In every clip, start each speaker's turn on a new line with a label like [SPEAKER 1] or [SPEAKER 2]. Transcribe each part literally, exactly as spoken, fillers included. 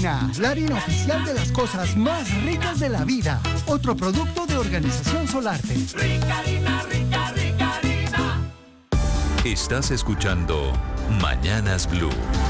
[SPEAKER 1] Ricarina, la harina oficial de las cosas más ricas de la vida. Otro producto de Organización Solarte.
[SPEAKER 2] Ricarina, rica, Ricarina.
[SPEAKER 3] Estás escuchando Mañanas Blue.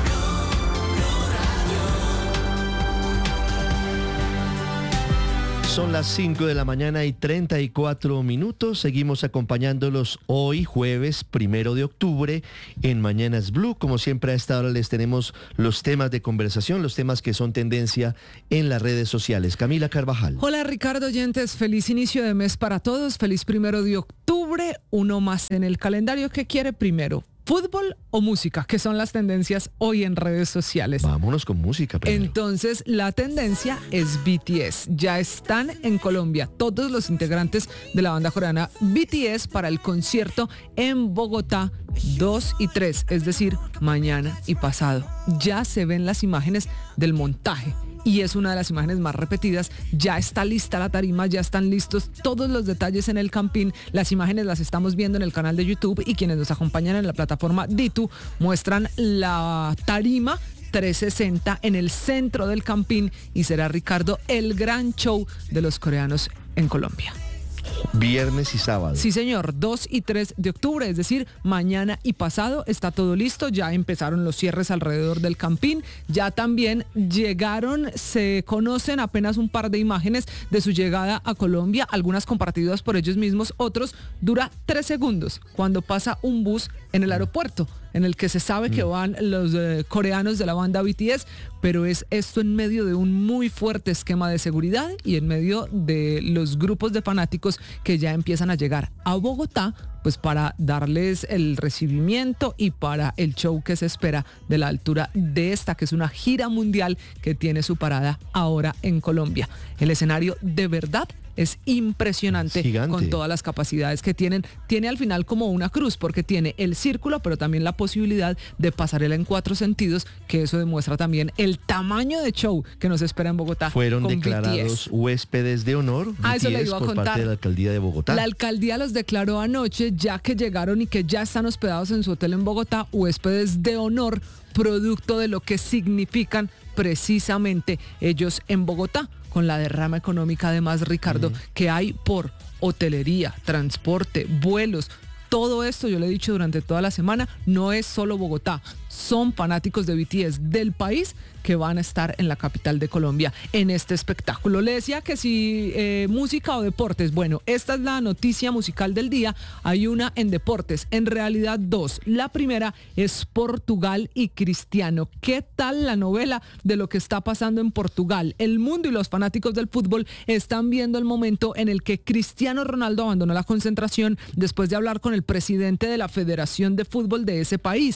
[SPEAKER 4] Son las cinco de la mañana y treinta y cuatro minutos. Seguimos acompañándolos hoy, jueves primero de octubre, en Mañanas Blue. Como siempre, a esta hora les tenemos los temas de conversación, los temas que son tendencia en las redes sociales. Camila Carvajal.
[SPEAKER 5] Hola, Ricardo oyentes. Feliz inicio de mes para todos. Feliz primero de octubre. Uno más en el calendario. ¿Qué quiere primero? ¿Fútbol o música? Que son las tendencias hoy en redes sociales.
[SPEAKER 4] Vámonos con música primero.
[SPEAKER 5] Entonces, la tendencia es B T S. Ya están en Colombia todos los integrantes de la banda coreana B T S para el concierto en Bogotá dos y tres, es decir, mañana y pasado. Ya se ven las imágenes del montaje. Y es una de las imágenes más repetidas. Ya está lista la tarima, ya están listos todos los detalles en el campín. Las imágenes las estamos viendo en el canal de YouTube y quienes nos acompañan en la plataforma Ditu muestran la tarima trescientos sesenta en el centro del campín y será, Ricardo, el gran show de los coreanos en Colombia.
[SPEAKER 4] Viernes y sábado.
[SPEAKER 5] Sí, señor, dos y tres de octubre, es decir, mañana y pasado está todo listo. Ya empezaron los cierres alrededor del campín. Ya también llegaron, se conocen apenas un par de imágenes de su llegada a Colombia, algunas compartidas por ellos mismos, otros dura tres segundos cuando pasa un bus en el aeropuerto, en el que se sabe que van los eh, coreanos de la banda B T S, pero es esto en medio de un muy fuerte esquema de seguridad y en medio de los grupos de fanáticos que ya empiezan a llegar a Bogotá, pues para darles el recibimiento y para el show que se espera de la altura de esta, que es una gira mundial que tiene su parada ahora en Colombia. El escenario de verdad es impresionante,
[SPEAKER 4] gigante,
[SPEAKER 5] con todas las capacidades que tienen. Tiene al final como una cruz porque tiene el círculo, pero también la posibilidad de pasarela en cuatro sentidos, que eso demuestra también el tamaño de show que nos espera en Bogotá.
[SPEAKER 4] Fueron
[SPEAKER 5] con
[SPEAKER 4] declarados
[SPEAKER 5] B T S.
[SPEAKER 4] Huéspedes de honor
[SPEAKER 5] Ah, eso
[SPEAKER 4] B T S
[SPEAKER 5] le iba a
[SPEAKER 4] por
[SPEAKER 5] contar.
[SPEAKER 4] parte de la alcaldía de Bogotá.
[SPEAKER 5] La alcaldía los declaró anoche, ya que llegaron y que ya están hospedados en su hotel en Bogotá, huéspedes de honor, producto de lo que significan precisamente ellos en Bogotá, con la derrama económica además, Ricardo, mm. que hay por hotelería, transporte, vuelos. Todo esto, yo le he dicho durante toda la semana, no es solo Bogotá, son fanáticos de B T S del país que van a estar en la capital de Colombia en este espectáculo. Le decía que si eh, música o deportes, bueno, esta es la noticia musical del día. Hay una en deportes, en realidad dos. La primera es Portugal y Cristiano. ¿Qué tal la novela de lo que está pasando en Portugal? El mundo y los fanáticos del fútbol están viendo el momento en el que Cristiano Ronaldo abandonó la concentración después de hablar con el presidente de la Federación de Fútbol de ese país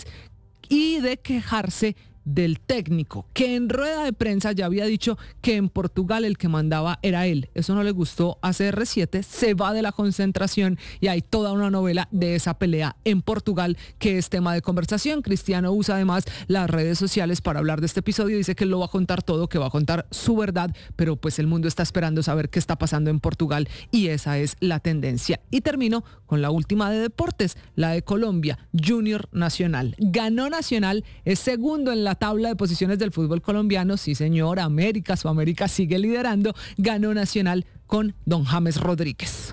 [SPEAKER 5] y de quejarse del técnico, que en rueda de prensa ya había dicho que en Portugal el que mandaba era él. Eso no le gustó a C R siete, se va de la concentración y hay toda una novela de esa pelea en Portugal que es tema de conversación. Cristiano usa además las redes sociales para hablar de este episodio, dice que él lo va a contar todo, que va a contar su verdad, pero pues el mundo está esperando saber qué está pasando en Portugal y esa es la tendencia. Y termino con la última de deportes, la de Colombia, Junior Nacional. Ganó Nacional, es segundo en la tabla de posiciones del fútbol colombiano. Sí, señor, América, su América sigue liderando. Ganó Nacional con don James Rodríguez.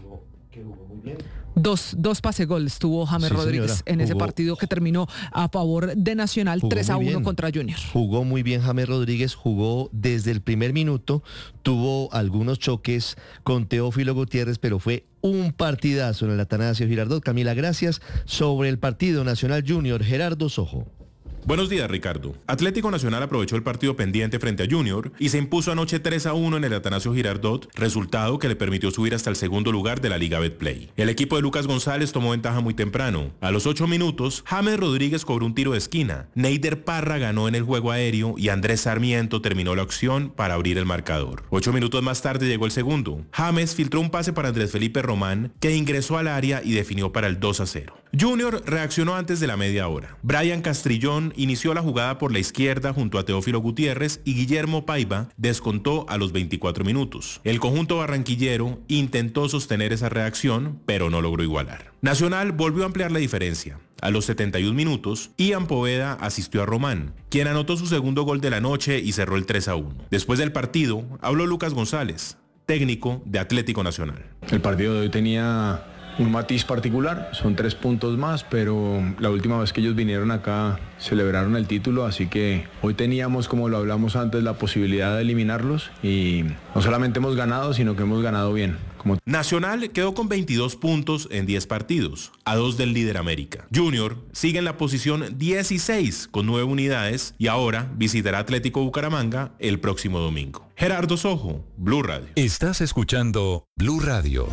[SPEAKER 5] Dos, dos pase goles tuvo James sí, Rodríguez señora. en jugó, ese partido que terminó a favor de Nacional tres a uno contra Junior.
[SPEAKER 4] Jugó muy bien James Rodríguez, jugó desde el primer minuto, tuvo algunos choques con Teófilo Gutiérrez, pero fue un partidazo en el Atanasio Girardot. Camila, gracias. Sobre el partido Nacional Junior, Gerardo Sojo.
[SPEAKER 6] Buenos días, Ricardo. Atlético Nacional aprovechó el partido pendiente frente a Junior y se impuso anoche tres a uno en el Atanasio Girardot, resultado que le permitió subir hasta el segundo lugar de la Liga Betplay. El equipo de Lucas González tomó ventaja muy temprano. A los ocho minutos, James Rodríguez cobró un tiro de esquina, Neider Parra ganó en el juego aéreo y Andrés Sarmiento terminó la acción para abrir el marcador. Ocho minutos más tarde llegó el segundo. James filtró un pase para Andrés Felipe Román, que ingresó al área y definió para el dos a cero. Junior reaccionó antes de la media hora. Brian Castrillón inició la jugada por la izquierda junto a Teófilo Gutiérrez y Guillermo Paiva descontó a los veinticuatro minutos. El conjunto barranquillero intentó sostener esa reacción, pero no logró igualar. Nacional volvió a ampliar la diferencia. A los setenta y un minutos, Ian Poveda asistió a Román, quien anotó su segundo gol de la noche y cerró el tres a uno. Después del partido, habló Lucas González, técnico de Atlético Nacional.
[SPEAKER 7] El partido de hoy tenía un matiz particular, son tres puntos más, pero la última vez que ellos vinieron acá celebraron el título, así que hoy teníamos, como lo hablamos antes, la posibilidad de eliminarlos y no solamente hemos ganado, sino que hemos ganado bien. Como...
[SPEAKER 6] Nacional quedó con veintidós puntos en diez partidos, a dos del líder América. Junior sigue en la posición dieciséis con nueve unidades y ahora visitará Atlético Bucaramanga el próximo domingo. Gerardo Sojo, Blue Radio.
[SPEAKER 3] Estás escuchando Blue Radio.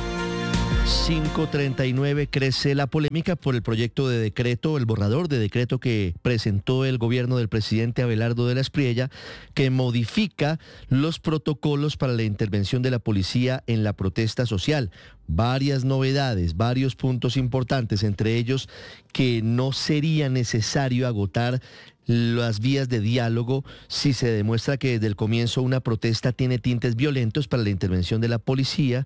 [SPEAKER 4] cinco treinta y nueve, crece la polémica por el proyecto de decreto, el borrador de decreto que presentó el gobierno del presidente Abelardo de la Espriella, que modifica los protocolos para la intervención de la policía en la protesta social. Varias novedades, varios puntos importantes, entre ellos que no sería necesario agotar las vías de diálogo si se demuestra que desde el comienzo una protesta tiene tintes violentos para la intervención de la policía.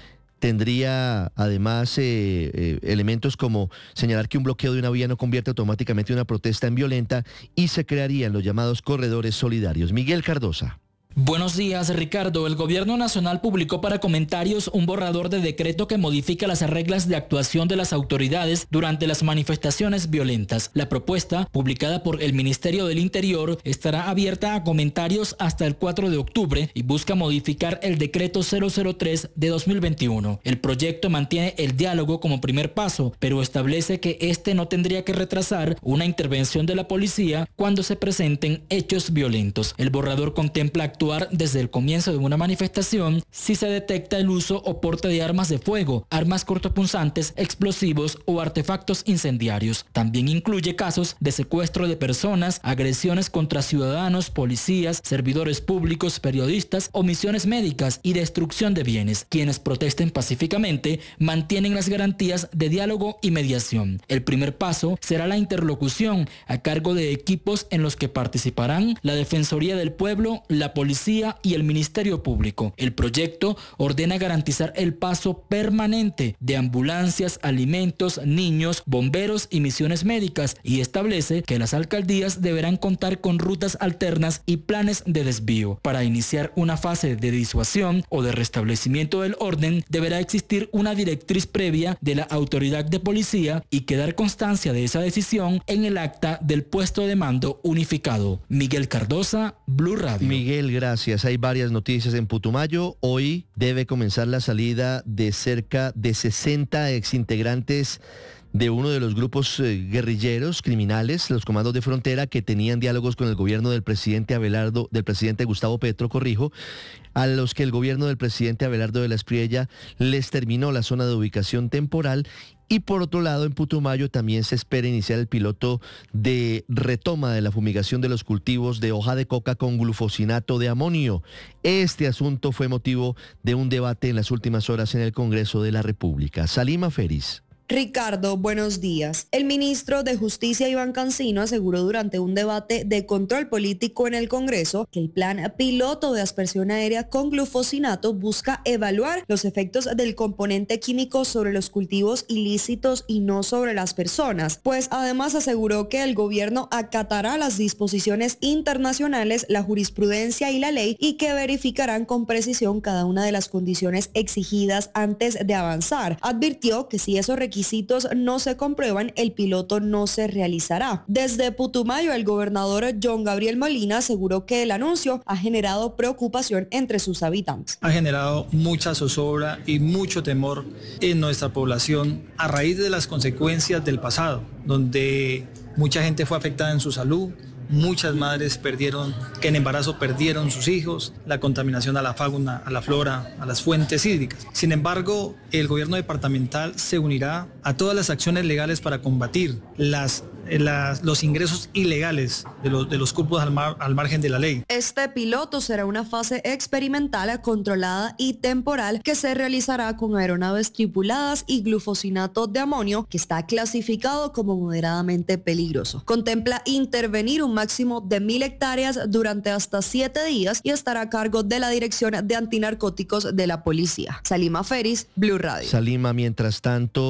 [SPEAKER 4] Tendría además eh, eh, elementos como señalar que un bloqueo de una vía no convierte automáticamente una protesta en violenta y se crearían los llamados corredores solidarios. Miguel Cardosa.
[SPEAKER 8] Buenos días, Ricardo. El Gobierno Nacional publicó para comentarios un borrador de decreto que modifica las reglas de actuación de las autoridades durante las manifestaciones violentas. La propuesta, publicada por el Ministerio del Interior, estará abierta a comentarios hasta el cuatro de octubre y busca modificar el decreto cero cero tres de dos mil veintiuno. El proyecto mantiene el diálogo como primer paso, pero establece que este no tendría que retrasar una intervención de la policía cuando se presenten hechos violentos. El borrador contempla actuar desde el comienzo de una manifestación si se detecta el uso o porte de armas de fuego, armas cortopunzantes, explosivos o artefactos incendiarios. También incluye casos de secuestro de personas, agresiones contra ciudadanos, policías, servidores públicos, periodistas, omisiones médicas y destrucción de bienes. Quienes protesten pacíficamente mantienen las garantías de diálogo y mediación. El primer paso será la interlocución a cargo de equipos en los que participarán la Defensoría del Pueblo, la Policía y el Ministerio Público. El proyecto ordena garantizar el paso permanente de ambulancias, alimentos, niños, bomberos y misiones médicas y establece que las alcaldías deberán contar con rutas alternas y planes de desvío. Para iniciar una fase de disuasión o de restablecimiento del orden, deberá existir una directriz previa de la autoridad de policía y quedar constancia de esa decisión en el acta del puesto de mando unificado. Miguel Cardosa, Blue Radio.
[SPEAKER 4] Miguel, gracias. Hay varias noticias en Putumayo. Hoy debe comenzar la salida de cerca de sesenta exintegrantes de uno de los grupos eh, guerrilleros criminales, los comandos de frontera, que tenían diálogos con el gobierno del presidente Abelardo, del presidente Gustavo Petro, corrijo, a los que el gobierno del presidente Abelardo de la Espriella les terminó la zona de ubicación temporal. Y por otro lado, en Putumayo también se espera iniciar el piloto de retoma de la fumigación de los cultivos de hoja de coca con glufosinato de amonio. Este asunto fue motivo de un debate en las últimas horas en el Congreso de la República. Salima Feris.
[SPEAKER 9] Ricardo, buenos días. El ministro de Justicia, Iván Cancino, aseguró durante un debate de control político en el Congreso que el plan piloto de aspersión aérea con glufosinato busca evaluar los efectos del componente químico sobre los cultivos ilícitos y no sobre las personas, pues además aseguró que el gobierno acatará las disposiciones internacionales, la jurisprudencia y la ley y que verificarán con precisión cada una de las condiciones exigidas antes de avanzar. Advirtió que si esos requisitos requisitos no se comprueban, el piloto no se realizará. Desde Putumayo, el gobernador John Gabriel Molina aseguró que el anuncio ha generado preocupación entre sus habitantes.
[SPEAKER 10] Ha generado mucha zozobra y mucho temor en nuestra población a raíz de las consecuencias del pasado, donde mucha gente fue afectada en su salud. Muchas madres perdieron, que en embarazo perdieron sus hijos, la contaminación a la fauna, a la flora, a las fuentes hídricas. Sin embargo, el gobierno departamental se unirá a todas las acciones legales para combatir las, las, los ingresos ilegales de los, de los cupos al, mar, al margen de la ley.
[SPEAKER 9] Este piloto será una fase experimental, controlada y temporal que se realizará con aeronaves tripuladas y glufosinato de amonio, que está clasificado como moderadamente peligroso. Contempla intervenir un máximo de mil hectáreas durante hasta siete días y estará a cargo de la Dirección de Antinarcóticos de la Policía. Salima Feris, Blue Radio.
[SPEAKER 4] Salima, mientras tanto, a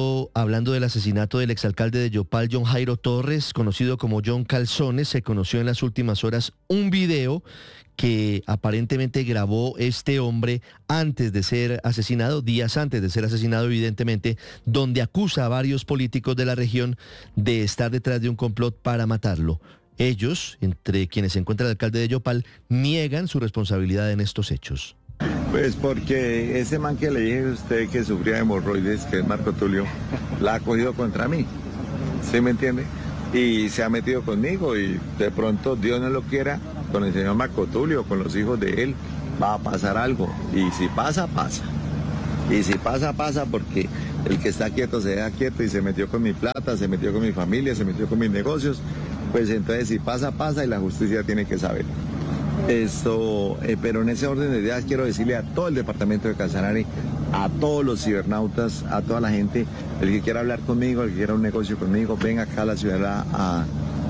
[SPEAKER 4] hablando del asesinato del exalcalde de Yopal, John Jairo Torres, conocido como John Calzones. Se conoció en las últimas horas un video que aparentemente grabó este hombre antes de ser asesinado, días antes de ser asesinado evidentemente, donde acusa a varios políticos de la región de estar detrás de un complot para matarlo. Ellos, entre quienes se encuentra el alcalde de Yopal, niegan su responsabilidad en estos hechos.
[SPEAKER 11] Pues porque ese man que le dije a usted que sufría de hemorroides, que es Marco Tulio, la ha cogido contra mí, ¿sí me entiende? Y se ha metido conmigo y de pronto, Dios no lo quiera, con el señor Marco Tulio, con los hijos de él, va a pasar algo. Y si pasa, pasa. Y si pasa, pasa porque el que está quieto se queda quieto y se metió con mi plata, se metió con mi familia, se metió con mis negocios. Pues entonces si pasa, pasa y la justicia tiene que saber. Esto, eh, pero en ese orden de ideas quiero decirle a todo el departamento de Casanare, a todos los cibernautas, a toda la gente, el que quiera hablar conmigo, el que quiera un negocio conmigo, venga acá a la ciudad a...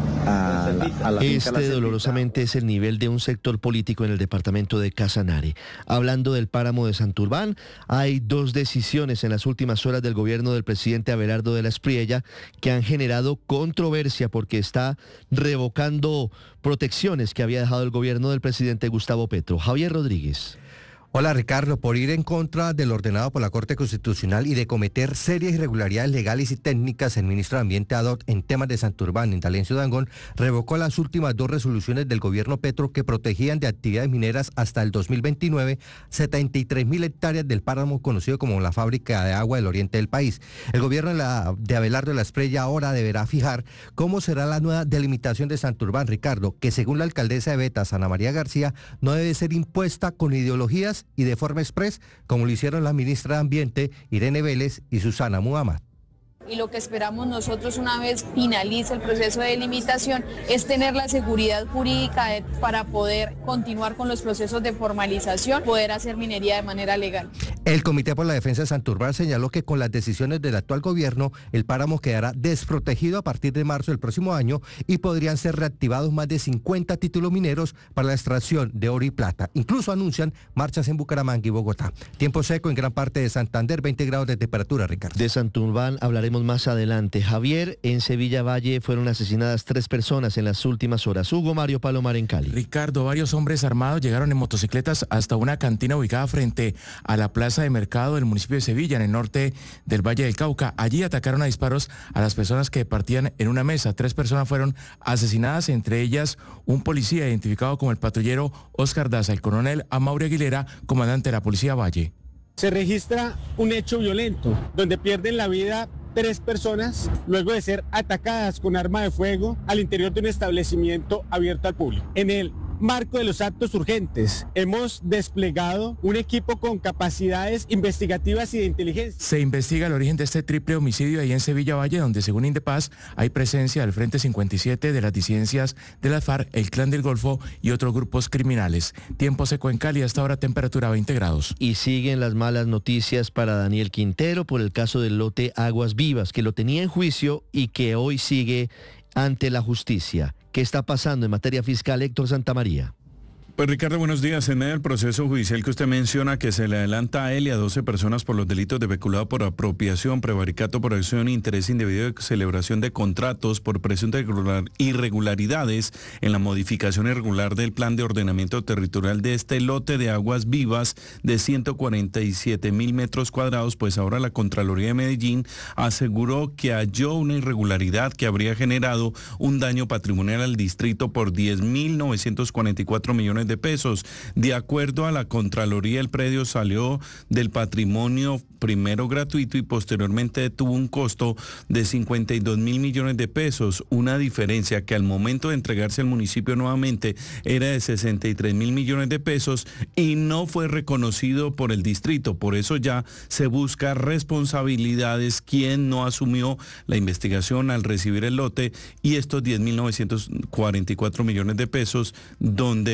[SPEAKER 11] A la, a la
[SPEAKER 4] este dolorosamente es el nivel de un sector político en el departamento de Casanare. Hablando del páramo de Santurbán, hay dos decisiones en las últimas horas del gobierno del presidente Abelardo de la Espriella que han generado controversia porque está revocando protecciones que había dejado el gobierno del presidente Gustavo Petro. Javier Rodríguez.
[SPEAKER 12] Hola Ricardo, por ir en contra del ordenado por la Corte Constitucional y de cometer serias irregularidades legales y técnicas, el ministro de Ambiente Adot en temas de Santurbán, en Talencio Dangond, revocó las últimas dos resoluciones del gobierno Petro que protegían de actividades mineras hasta el dos mil veintinueve setenta y tres mil hectáreas del páramo conocido como la fábrica de agua del oriente del país. El gobierno de, la, de Abelardo de la Espriella ahora deberá fijar cómo será la nueva delimitación de Santurbán, Ricardo, que según la alcaldesa de Betas, Ana María García, no debe ser impuesta con ideologías y de forma express, como lo hicieron la ministra de Ambiente, Irene Vélez, y Susana Muhammad.
[SPEAKER 13] Y lo que esperamos nosotros una vez finalice el proceso de delimitación es tener la seguridad jurídica de, para poder continuar con los procesos de formalización, poder hacer minería de manera legal.
[SPEAKER 12] El Comité por la Defensa de Santurbán señaló que con las decisiones del actual gobierno, el páramo quedará desprotegido a partir de marzo del próximo año y podrían ser reactivados más de cincuenta títulos mineros para la extracción de oro y plata. Incluso anuncian marchas en Bucaramanga y Bogotá. Tiempo seco en gran parte de Santander, veinte grados de temperatura, Ricardo.
[SPEAKER 4] De Santurbán hablaremos más adelante. Javier, en Sevilla Valle fueron asesinadas tres personas en las últimas horas. Hugo Mario Palomar en Cali.
[SPEAKER 14] Ricardo, varios hombres armados llegaron en motocicletas hasta una cantina ubicada frente a la plaza de mercado del municipio de Sevilla, en el norte del Valle del Cauca. Allí atacaron a disparos a las personas que partían en una mesa. Tres personas fueron asesinadas, entre ellas un policía identificado como el patrullero Oscar Daza, el coronel Amaury Aguilera, comandante de la Policía Valle.
[SPEAKER 15] Se registra un hecho violento donde pierden la vida tres personas luego de ser atacadas con arma de fuego al interior de un establecimiento abierto al público. En el marco de los actos urgentes, hemos desplegado un equipo con capacidades investigativas y de inteligencia.
[SPEAKER 14] Se investiga el origen de este triple homicidio ahí en Sevilla Valle, donde según Indepaz hay presencia del Frente cincuenta y siete, de las disidencias de las FARC, el Clan del Golfo y otros grupos criminales. Tiempo seco en Cali, hasta ahora temperatura veinte grados.
[SPEAKER 4] Y siguen las malas noticias para Daniel Quintero por el caso del lote Aguas Vivas, que lo tenía en juicio y que hoy sigue ante la justicia. ¿Qué está pasando en materia fiscal, Héctor Santamaría?
[SPEAKER 16] Pues Ricardo, buenos días. En medio del proceso judicial que usted menciona, que se le adelanta a él y a doce personas por los delitos de peculado por apropiación, prevaricato por acción, interés indebido de celebración de contratos por presuntas irregularidades en la modificación irregular del plan de ordenamiento territorial de este lote de Aguas Vivas de ciento cuarenta y siete mil metros cuadrados, pues ahora la Contraloría de Medellín aseguró que halló una irregularidad que habría generado un daño patrimonial al distrito por diez mil novecientos cuarenta y cuatro millones de pesos. De acuerdo a la Contraloría, el predio salió del patrimonio primero gratuito y posteriormente tuvo un costo de cincuenta y dos mil millones de pesos, una diferencia que al momento de entregarse al municipio nuevamente era de sesenta y tres mil millones de pesos y no fue reconocido por el distrito. Por eso ya se busca responsabilidades, quién no asumió la investigación al recibir el lote y estos diez mil novecientos cuarenta y cuatro millones de pesos donde fueron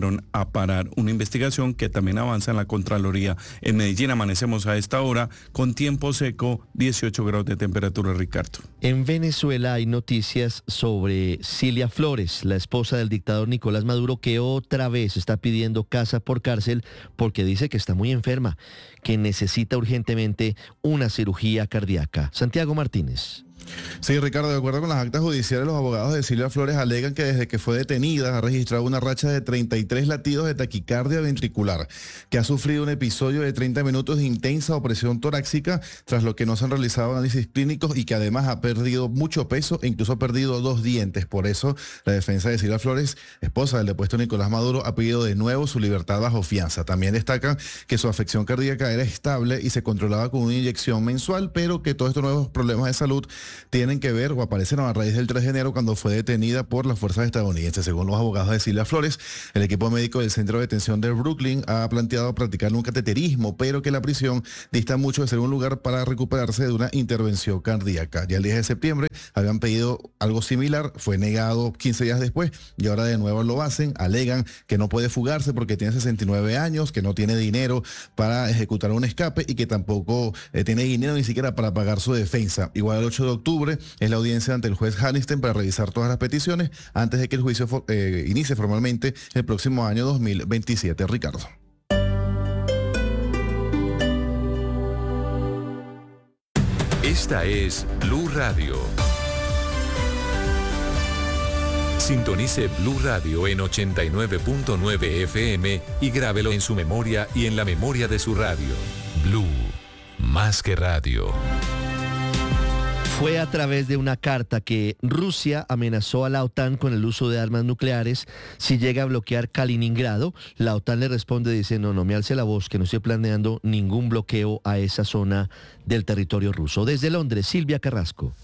[SPEAKER 16] fueron a parar. Una investigación que también avanza en la Contraloría. En Medellín amanecemos a esta hora con tiempo seco, dieciocho grados de temperatura, Ricardo.
[SPEAKER 4] En Venezuela hay noticias sobre Cilia Flores, la esposa del dictador Nicolás Maduro, que otra vez está pidiendo casa por cárcel porque dice que está muy enferma, que necesita urgentemente una cirugía cardíaca. Santiago Martínez.
[SPEAKER 17] Sí, Ricardo, de acuerdo con las actas judiciales, los abogados de Cilia Flores alegan que desde que fue detenida ha registrado una racha de treinta y tres latidos de taquicardia ventricular, que ha sufrido un episodio de treinta minutos de intensa opresión torácica, tras lo que no se han realizado análisis clínicos, y que además ha perdido mucho peso e incluso ha perdido dos dientes. Por eso, la defensa de Cilia Flores, esposa del depuesto Nicolás Maduro, ha pedido de nuevo su libertad bajo fianza. También destacan que su afección cardíaca era estable y se controlaba con una inyección mensual, pero que todos estos nuevos problemas de salud tienen que ver o aparecieron a raíz del tres de enero, cuando fue detenida por las fuerzas estadounidenses. Según los abogados de Cilia Flores, el equipo médico del Centro de Detención de Brooklyn ha planteado practicar un cateterismo, pero que la prisión dista mucho de ser un lugar para recuperarse de una intervención cardíaca. Ya el diez de septiembre habían pedido algo similar, fue negado quince días después y ahora de nuevo lo hacen. Alegan que no puede fugarse porque tiene sesenta y nueve años, que no tiene dinero para ejecutar un escape y que tampoco eh, tiene dinero ni siquiera para pagar su defensa. Igual el ocho de octubre es la audiencia ante el juez Hannisten para revisar todas las peticiones antes de que el juicio eh, inicie formalmente el próximo año dos mil veintisiete. Ricardo.
[SPEAKER 3] Esta es Blue Radio. Sintonice Blue Radio en ochenta y nueve punto nueve F M y grábelo en su memoria y en la memoria de su radio. Blue, más que radio.
[SPEAKER 4] Fue a través de una carta que Rusia amenazó a la OTAN con el uso de armas nucleares si llega a bloquear Kaliningrado. La OTAN le responde, dice, no, no me alce la voz, que no estoy planeando ningún bloqueo a esa zona del territorio ruso. Desde Londres, Silvia Carrasco.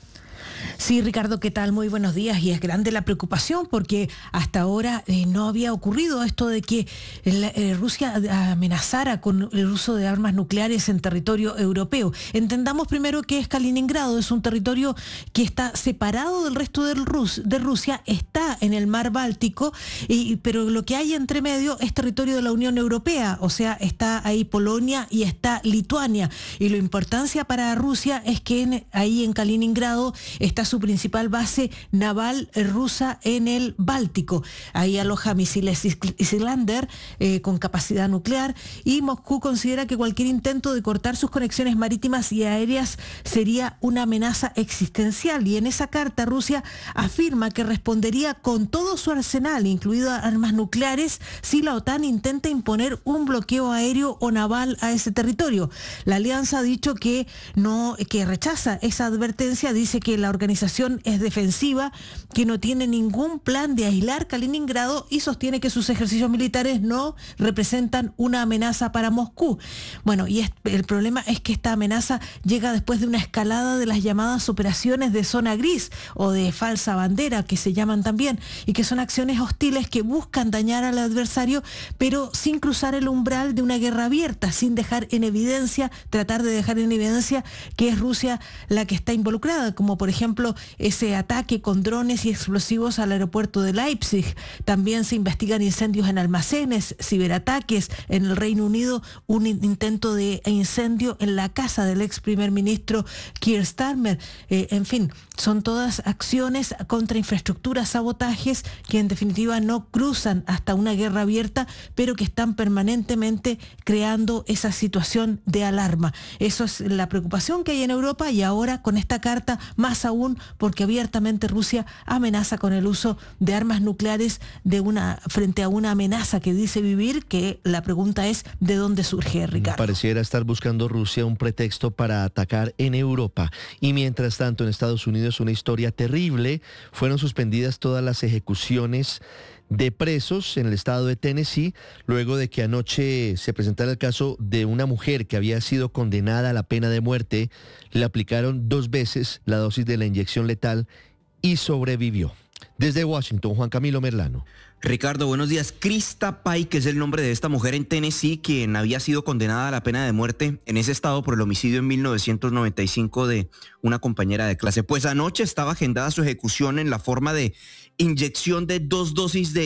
[SPEAKER 18] Sí, Ricardo, ¿qué tal? Muy buenos días. Y es grande la preocupación porque hasta ahora eh, no había ocurrido esto de que la, eh, Rusia amenazara con el uso de armas nucleares en territorio europeo. Entendamos primero que es Kaliningrado, es un territorio que está separado del resto del Rus, de Rusia, está en el mar Báltico, y, pero lo que hay entre medio es territorio de la Unión Europea, o sea, está ahí Polonia y está Lituania. Y la importancia para Rusia es que en, ahí en Kaliningrado está su principal base naval rusa en el Báltico. Ahí aloja misiles Islander eh, con capacidad nuclear, y Moscú considera que cualquier intento de cortar sus conexiones marítimas y aéreas sería una amenaza existencial. Y en esa carta Rusia afirma que respondería con todo su arsenal, incluidas armas nucleares, si la OTAN intenta imponer un bloqueo aéreo o naval a ese territorio. La alianza ha dicho que no, que rechaza esa advertencia, dice que la organización es defensiva, que no tiene ningún plan de aislar Kaliningrado y sostiene que sus ejercicios militares no representan una amenaza para Moscú. Bueno, y es, el problema es que esta amenaza llega después de una escalada de las llamadas operaciones de zona gris o de falsa bandera, que se llaman también, y que son acciones hostiles que buscan dañar al adversario, pero sin cruzar el umbral de una guerra abierta, sin dejar en evidencia, tratar de dejar en evidencia que es Rusia la que está involucrada, como por ejemplo ese ataque con drones y explosivos al aeropuerto de Leipzig. También se investigan incendios en almacenes, ciberataques en el Reino Unido, un intento de incendio en la casa del ex primer ministro Keir Starmer. Eh, en fin, son todas acciones contra infraestructuras, sabotajes que en definitiva no cruzan hasta una guerra abierta, pero que están permanentemente creando esa situación de alarma. Eso es la preocupación que hay en Europa, y ahora con esta carta más aún, porque abiertamente Rusia amenaza con el uso de armas nucleares de una, frente a una amenaza que dice vivir, que la pregunta es ¿de dónde surge, Ricardo?
[SPEAKER 4] Pareciera estar buscando Rusia un pretexto para atacar en Europa. Y mientras tanto, en Estados Unidos, una historia terrible: fueron suspendidas todas las ejecuciones de presos en el estado de Tennessee, luego de que anoche se presentara el caso de una mujer que había sido condenada a la pena de muerte. Le aplicaron dos veces la dosis de la inyección letal y sobrevivió. Desde Washington, Juan Camilo Merlano.
[SPEAKER 19] Ricardo, buenos días. Krista Pike es el nombre de esta mujer en Tennessee, quien había sido condenada a la pena de muerte en ese estado por el homicidio en mil novecientos noventa y cinco de una compañera de clase. Pues anoche estaba agendada su ejecución en la forma de inyección de dos dosis de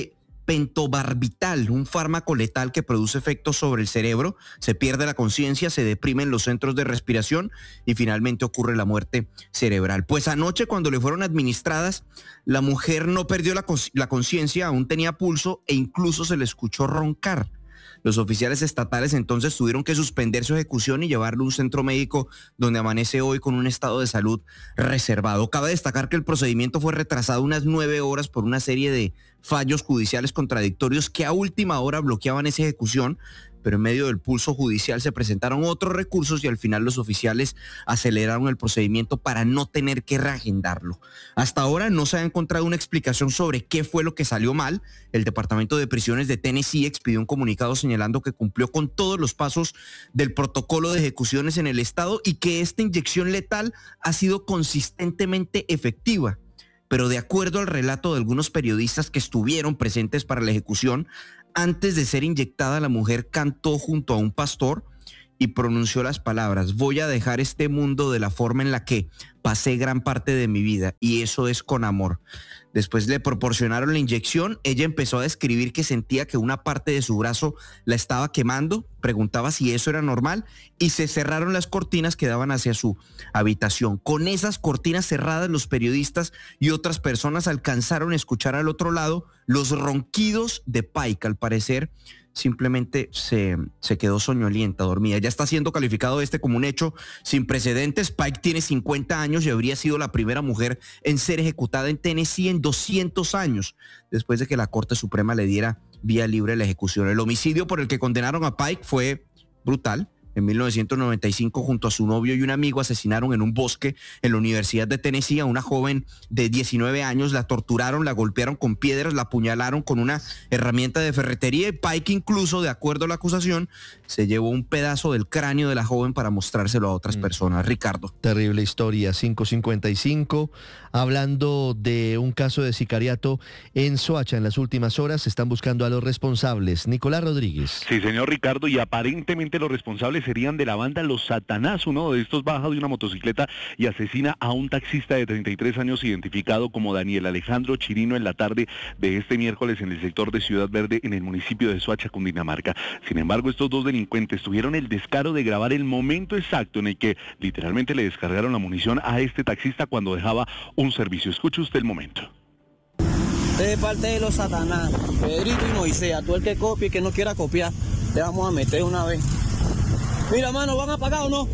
[SPEAKER 19] pentobarbital, un fármaco letal que produce efectos sobre el cerebro, se pierde la conciencia, se deprimen los centros de respiración y finalmente ocurre la muerte cerebral. Pues anoche, cuando le fueron administradas, la mujer no perdió la, la conciencia, aún tenía pulso e incluso se le escuchó roncar. Los oficiales estatales entonces tuvieron que suspender su ejecución y llevarlo a un centro médico donde amanece hoy con un estado de salud reservado. Cabe destacar que el procedimiento fue retrasado unas nueve horas por una serie de fallos judiciales contradictorios que a última hora bloqueaban esa ejecución, pero en medio del pulso judicial se presentaron otros recursos y al final los oficiales aceleraron el procedimiento para no tener que reagendarlo. Hasta ahora no se ha encontrado una explicación sobre qué fue lo que salió mal. El Departamento de Prisiones de Tennessee expidió un comunicado señalando que cumplió con todos los pasos del protocolo de ejecuciones en el estado y que esta inyección letal ha sido consistentemente efectiva. Pero de acuerdo al relato de algunos periodistas que estuvieron presentes para la ejecución, antes de ser inyectada, la mujer cantó junto a un pastor y pronunció las palabras: voy a dejar este mundo de la forma en la que pasé gran parte de mi vida, y eso es con amor. Después le proporcionaron la inyección, ella empezó a describir que sentía que una parte de su brazo la estaba quemando, preguntaba si eso era normal y se cerraron las cortinas que daban hacia su habitación. Con esas cortinas cerradas, los periodistas y otras personas alcanzaron a escuchar al otro lado los ronquidos de Pike. Al parecer, simplemente se, se quedó soñolienta, dormida. Ya está siendo calificado este como un hecho sin precedentes. Pike tiene cincuenta años y habría sido la primera mujer en ser ejecutada en Tennessee en doscientos años, después de que la Corte Suprema le diera vía libre la ejecución. El homicidio por el que condenaron a Pike fue brutal. En mil novecientos noventa y cinco, junto a su novio y un amigo, asesinaron en un bosque en la Universidad de Tennessee a una joven de diecinueve años. La torturaron, la golpearon con piedras, la apuñalaron con una herramienta de ferretería y Pike, incluso, de acuerdo a la acusación, se llevó un pedazo del cráneo de la joven para mostrárselo a otras mm. personas. Ricardo.
[SPEAKER 4] Terrible historia. cinco cincuenta y cinco. Hablando de un caso de sicariato en Soacha en las últimas horas, están buscando a los responsables. Nicolás Rodríguez.
[SPEAKER 20] Sí, señor Ricardo, y aparentemente los responsables serían de la banda Los Satanás. Uno de estos baja de una motocicleta y asesina a un taxista de treinta y tres años identificado como Daniel Alejandro Chirino en la tarde de este miércoles en el sector de Ciudad Verde, en el municipio de Soacha, Cundinamarca. Sin embargo, estos dos delincuentes tuvieron el descaro de grabar el momento exacto en el que literalmente le descargaron la munición a este taxista cuando dejaba un servicio. Escuche usted el momento.
[SPEAKER 21] De parte de Los Satanás, Pedrito y Moisés, a todo el que copie y que no quiera copiar, le vamos a meter una vez. Mira, mano, ¿van a pagar o no?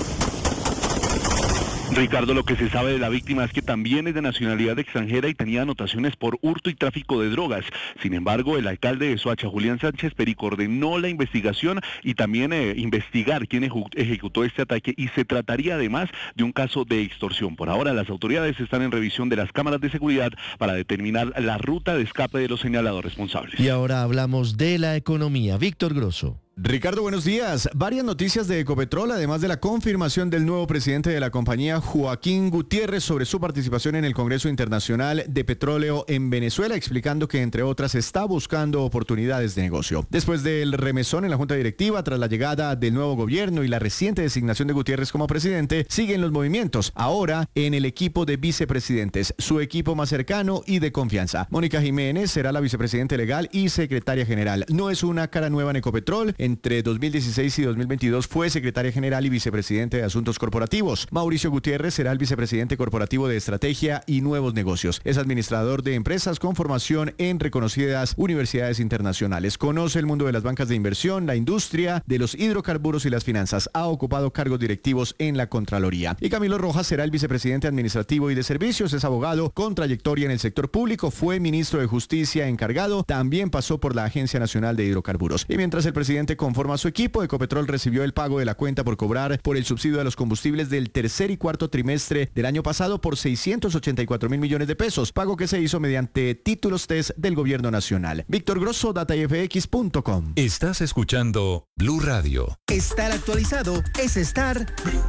[SPEAKER 20] Ricardo, lo que se sabe de la víctima es que también es de nacionalidad extranjera y tenía anotaciones por hurto y tráfico de drogas. Sin embargo, el alcalde de Soacha, Julián Sánchez Perico, ordenó la investigación y también eh, investigar quién ejecutó este ataque, y se trataría además de un caso de extorsión. Por ahora, las autoridades están en revisión de las cámaras de seguridad para determinar la ruta de escape de los señalados responsables.
[SPEAKER 4] Y ahora hablamos de la economía. Víctor Grosso.
[SPEAKER 22] Ricardo, buenos días. Varias noticias de Ecopetrol, además de la confirmación del nuevo presidente de la compañía, Joaquín Gutiérrez, sobre su participación en el Congreso Internacional de Petróleo en Venezuela, explicando que, entre otras, está buscando oportunidades de negocio. Después del remesón en la Junta Directiva, tras la llegada del nuevo gobierno y la reciente designación de Gutiérrez como presidente, siguen los movimientos, ahora en el equipo de vicepresidentes, su equipo más cercano y de confianza. Mónica Jiménez será la vicepresidente legal y secretaria general. No es una cara nueva en Ecopetrol. Entre dos mil dieciséis y dos mil veintidós fue secretaria general y vicepresidente de Asuntos Corporativos. Mauricio Gutiérrez será el vicepresidente corporativo de Estrategia y Nuevos Negocios. Es administrador de empresas con formación en reconocidas universidades internacionales. Conoce el mundo de las bancas de inversión, la industria, de los hidrocarburos y las finanzas. Ha ocupado cargos directivos en la Contraloría. Y Camilo Rojas será el vicepresidente administrativo y de servicios. Es abogado con trayectoria en el sector público. Fue ministro de Justicia encargado. También pasó por la Agencia Nacional de Hidrocarburos. Y mientras el presidente conforma su equipo, Ecopetrol recibió el pago de la cuenta por cobrar por el subsidio de los combustibles del tercer y cuarto trimestre del año pasado por seiscientos ochenta y cuatro mil millones de pesos, pago que se hizo mediante títulos T E S del gobierno nacional. Víctor Grosso, data f x punto com.
[SPEAKER 3] Estás escuchando Blue Radio.
[SPEAKER 1] Estar actualizado es estar...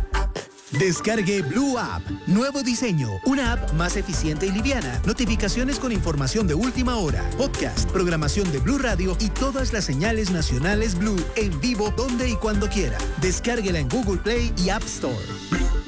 [SPEAKER 1] Descargue Blue App. Nuevo diseño. Una app más eficiente y liviana. Notificaciones con información de última hora. Podcast, programación de Blue Radio y todas las señales nacionales Blue en vivo donde y cuando quiera. Descárguela en Google Play y App Store.